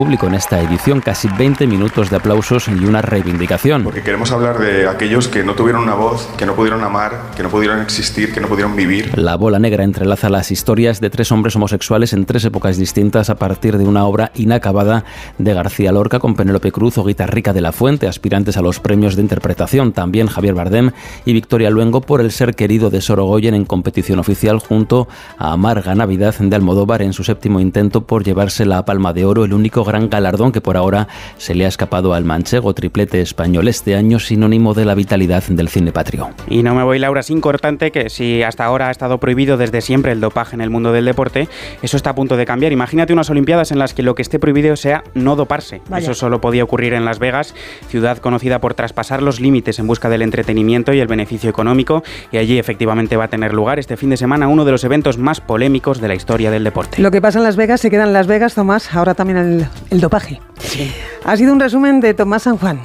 público en esta edición, casi 20 minutos de aplausos y una reivindicación. Porque queremos hablar de aquellos que no tuvieron una voz, que no pudieron amar, que no pudieron existir, que no pudieron vivir. La bola negra entrelaza las historias de 3 hombres homosexuales en 3 épocas distintas a partir de una obra inacabada de García Lorca con Penélope Cruz o Guitarrica de la Fuente, aspirantes a los premios de interpretación. También Javier Bardem y Victoria Luengo por El ser querido de Sorogoyen en competición oficial junto a Amarga Navidad de Almodóvar en su 7º intento por llevarse la Palma de Oro, el único gran galardón que por ahora se le ha escapado al manchego, triplete español este año, sinónimo de la vitalidad del cine patrio. Y no me voy, Laura, sin cortante, que si hasta ahora ha estado prohibido desde siempre el dopaje en el mundo del deporte, eso está a punto de cambiar. Imagínate unas Olimpiadas en las que lo que esté prohibido sea no doparse. Vaya. Eso solo podía ocurrir en Las Vegas, ciudad conocida por traspasar los límites en busca del entretenimiento y el beneficio económico, y allí efectivamente va a tener lugar este fin de semana uno de los eventos más polémicos de la historia del deporte. Lo que pasa en Las Vegas se queda en Las Vegas, Tomás, ahora también el dopaje. Sí. Ha sido un resumen de Tomás San Juan.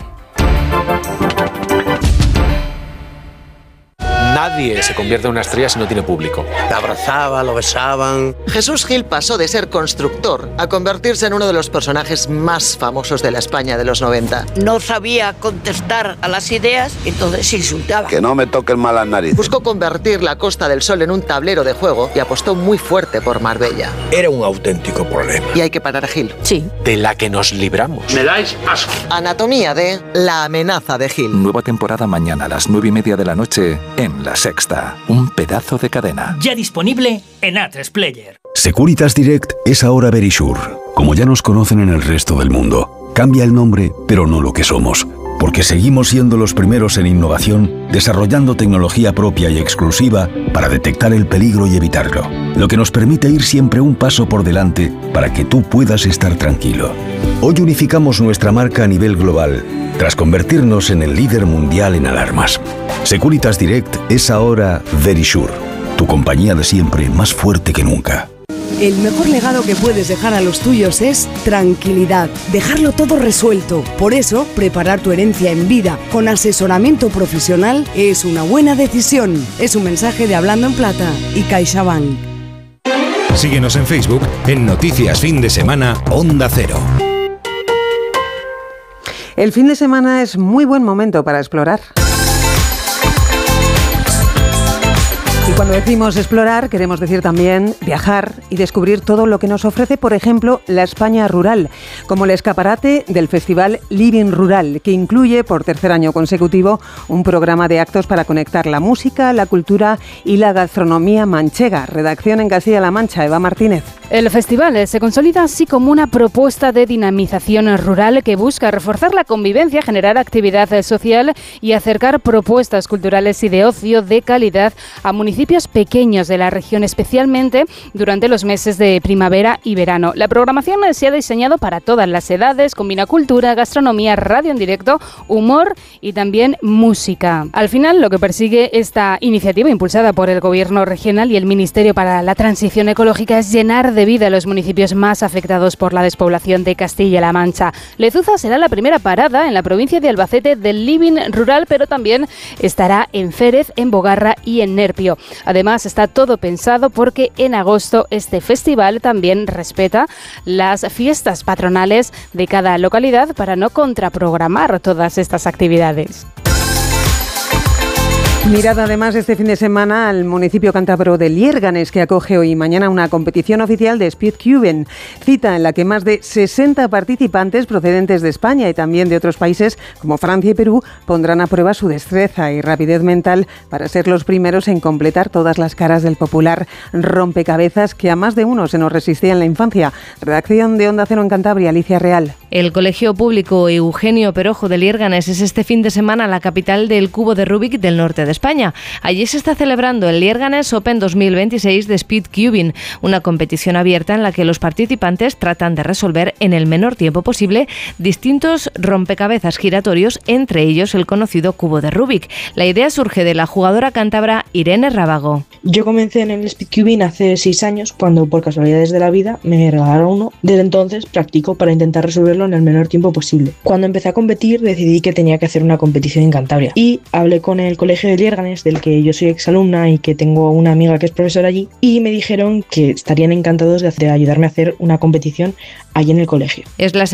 Nadie se convierte en una estrella si no tiene público. Lo abrazaban, lo besaban. Jesús Gil pasó de ser constructor a convertirse en uno de los personajes más famosos de la España de los 90. No sabía contestar a las ideas, entonces insultaba. Que no me toquen mal las narices. Buscó convertir la Costa del Sol en un tablero de juego y apostó muy fuerte por Marbella. Era un auténtico problema. Y hay que parar a Gil. Sí. De la que nos libramos. Me dais asco. Anatomía de La amenaza de Gil. Nueva temporada mañana a las 9:30 de la noche en La Sexta. Un pedazo de cadena. Ya disponible en A3 Player. Securitas Direct es ahora Verisure. Como ya nos conocen en el resto del mundo, cambia el nombre, pero no lo que somos. Porque seguimos siendo los primeros en innovación, desarrollando tecnología propia y exclusiva para detectar el peligro y evitarlo. Lo que nos permite ir siempre un paso por delante para que tú puedas estar tranquilo. Hoy unificamos nuestra marca a nivel global, tras convertirnos en el líder mundial en alarmas. Securitas Direct es ahora Verisure, tu compañía de siempre más fuerte que nunca. El mejor legado que puedes dejar a los tuyos es tranquilidad, dejarlo todo resuelto. Por eso, preparar tu herencia en vida con asesoramiento profesional es una buena decisión. Es un mensaje de Hablando en Plata y CaixaBank. Síguenos en Facebook en Noticias Fin de Semana Onda Cero. El fin de semana es muy buen momento para explorar. Y cuando decimos explorar, queremos decir también viajar y descubrir todo lo que nos ofrece, por ejemplo, la España rural, como el escaparate del Festival Living Rural, que incluye por 3er año consecutivo un programa de actos para conectar la música, la cultura y la gastronomía manchega. Redacción en Castilla-La Mancha, Eva Martínez. El festival se consolida así como una propuesta de dinamización rural que busca reforzar la convivencia, generar actividad social y acercar propuestas culturales y de ocio de calidad a municipios pequeños de la región, especialmente durante los meses de primavera y verano. La programación se ha diseñado para todas las edades, combina cultura, gastronomía, radio en directo, humor y también música. Al final, lo que persigue esta iniciativa impulsada por el Gobierno regional y el Ministerio para la Transición Ecológica es llenar de vida a los municipios más afectados por la despoblación de Castilla-La Mancha. Lezuza será la primera parada en la provincia de Albacete del Living Rural, pero también estará en Férez, en Bogarra y en Nerpio. Además, está todo pensado porque en agosto este festival también respeta las fiestas patronales de cada localidad para no contraprogramar todas estas actividades. Mirad además este fin de semana al municipio cántabro de Liérganes, que acoge hoy y mañana una competición oficial de Speedcuben, cita en la que más de 60 participantes procedentes de España y también de otros países como Francia y Perú pondrán a prueba su destreza y rapidez mental para ser los primeros en completar todas las caras del popular rompecabezas que a más de uno se nos resistía en la infancia. Redacción de Onda Cero en Cantabria, Alicia Real. El Colegio Público Eugenio Perojo de Liérganes es este fin de semana la capital del cubo de Rubik del norte de España. Allí se está celebrando el Liérganes Open 2026 de Speedcubing, una competición abierta en la que los participantes tratan de resolver en el menor tiempo posible distintos rompecabezas giratorios, entre ellos el conocido cubo de Rubik. La idea surge de la jugadora cántabra Irene Rábago. Yo comencé en el Speedcubing hace 6 años, cuando por casualidades de la vida me regalaron uno. Desde entonces practico para intentar resolverlo en el menor tiempo posible. Cuando empecé a competir decidí que tenía que hacer una competición en Cantabria y hablé con el colegio de Liérganes, del que yo soy exalumna y que tengo una amiga que es profesora allí, y me dijeron que estarían encantados de ayudarme a hacer una competición allí en el colegio. Es la